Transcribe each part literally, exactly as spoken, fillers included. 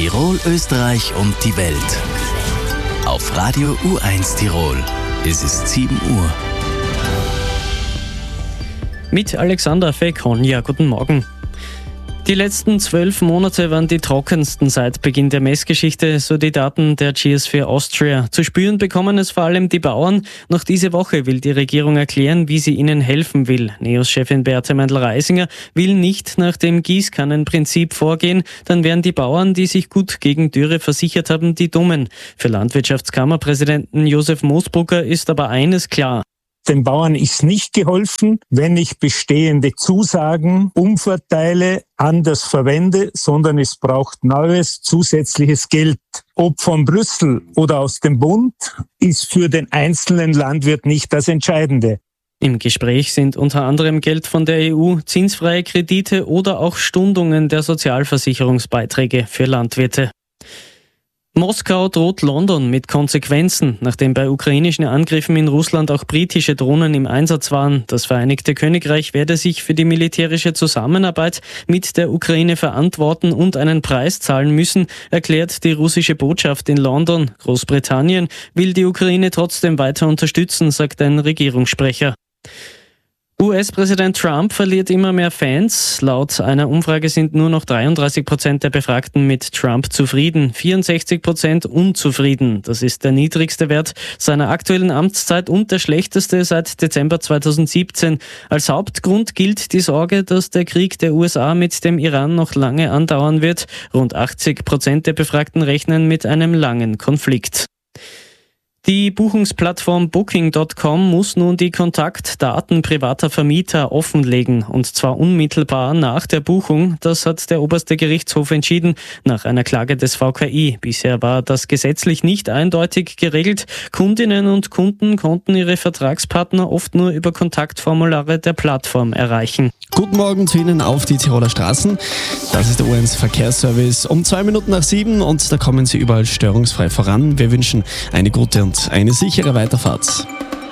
Tirol, Österreich und die Welt. Auf Radio U eins Tirol. Es ist sieben Uhr. Mit Alexander Fekon. Ja, guten Morgen. Die letzten zwölf Monate waren die trockensten seit Beginn der Messgeschichte, so die Daten der Geosphere Austria. Zu spüren bekommen es vor allem die Bauern. Noch diese Woche will die Regierung erklären, wie sie ihnen helfen will. NEOS-Chefin Beate Meindl-Reisinger will nicht nach dem Gießkannenprinzip vorgehen. Dann wären die Bauern, die sich gut gegen Dürre versichert haben, die Dummen. Für Landwirtschaftskammerpräsidenten Josef Moosbrucker ist aber eines klar. Den Bauern ist nicht geholfen, wenn ich bestehende Zusagen umverteile, anders verwende, sondern es braucht neues, zusätzliches Geld. Ob von Brüssel oder aus dem Bund, ist für den einzelnen Landwirt nicht das Entscheidende. Im Gespräch sind unter anderem Geld von der E U, zinsfreie Kredite oder auch Stundungen der Sozialversicherungsbeiträge für Landwirte. Moskau droht London mit Konsequenzen, nachdem bei ukrainischen Angriffen in Russland auch britische Drohnen im Einsatz waren. Das Vereinigte Königreich werde sich für die militärische Zusammenarbeit mit der Ukraine verantworten und einen Preis zahlen müssen, erklärt die russische Botschaft in London. Großbritannien will die Ukraine trotzdem weiter unterstützen, sagt ein Regierungssprecher. U S-Präsident Trump verliert immer mehr Fans. Laut einer Umfrage sind nur noch dreiunddreißig Prozent der Befragten mit Trump zufrieden, vierundsechzig Prozent unzufrieden. Das ist der niedrigste Wert seiner aktuellen Amtszeit und der schlechteste seit Dezember zweitausendsiebzehn. Als Hauptgrund gilt die Sorge, dass der Krieg der U S A mit dem Iran noch lange andauern wird. Rund achtzig Prozent der Befragten rechnen mit einem langen Konflikt. Die Buchungsplattform Booking Punkt com muss nun die Kontaktdaten privater Vermieter offenlegen, und zwar unmittelbar nach der Buchung. Das hat der oberste Gerichtshof entschieden, nach einer Klage des V K I. Bisher war das gesetzlich nicht eindeutig geregelt. Kundinnen und Kunden konnten ihre Vertragspartner oft nur über Kontaktformulare der Plattform erreichen. Guten Morgen zu Ihnen auf die Tiroler Straßen. Das ist der U eins Verkehrsservice um zwei Minuten nach sieben und da kommen Sie überall störungsfrei voran. Wir wünschen eine gute und eine sichere Weiterfahrt.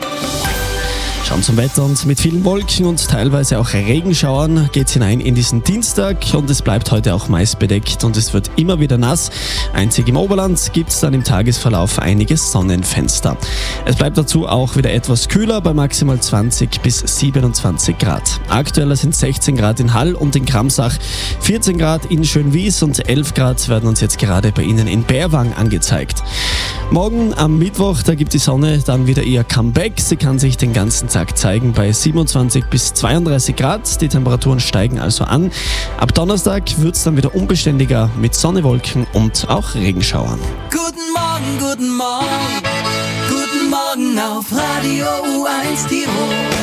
Schauen zum Wetter, und mit vielen Wolken und teilweise auch Regenschauern geht es hinein in diesen Dienstag und es bleibt heute auch meist bedeckt und es wird immer wieder nass. Einzig im Oberland gibt es dann im Tagesverlauf einige Sonnenfenster. Es bleibt dazu auch wieder etwas kühler bei maximal zwanzig bis siebenundzwanzig Grad. Aktuell sind sechzehn Grad in Hall und in Kramsach, vierzehn Grad in Schönwies und elf Grad werden uns jetzt gerade bei Ihnen in Bärwang angezeigt. Morgen am Mittwoch, da gibt die Sonne dann wieder ihr Comeback. Sie kann sich den ganzen Tag zeigen bei siebenundzwanzig bis zweiunddreißig Grad. Die Temperaturen steigen also an. Ab Donnerstag wird es dann wieder unbeständiger mit Sonne, Wolken und auch Regenschauern. Guten Morgen, guten Morgen, guten Morgen auf Radio U eins Tirol.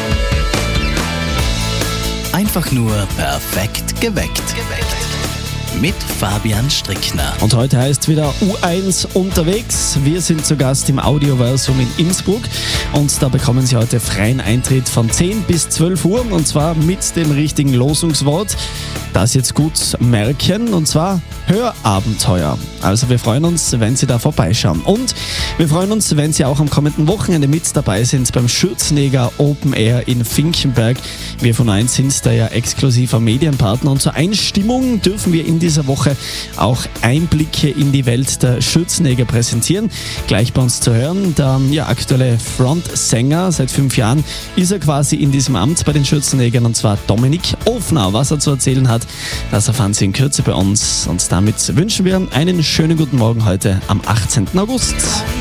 Einfach nur perfekt geweckt. Mit Fabian Strickner. Und heute heißt wieder U eins unterwegs. Wir sind zu Gast im Audioversum in Innsbruck und da bekommen Sie heute freien Eintritt von zehn bis zwölf Uhr und zwar mit dem richtigen Losungswort. Das jetzt gut merken, und zwar Hörabenteuer. Also wir freuen uns, wenn Sie da vorbeischauen. Und wir freuen uns, wenn Sie auch am kommenden Wochenende mit dabei sind beim Schürzenegger Open Air in Finkenberg. Wir von U eins sind da ja exklusiver Medienpartner und zur Einstimmung dürfen wir in dieser Woche auch Einblicke in die Welt der Schürzenjäger präsentieren. Gleich bei uns zu hören, der ja, aktuelle Frontsänger, seit fünf Jahren ist er quasi in diesem Amt bei den Schürzenjägern, und zwar Dominik Ofner. Was er zu erzählen hat, das erfahren Sie in Kürze bei uns, und damit wünschen wir einen schönen guten Morgen heute am achtzehnten August.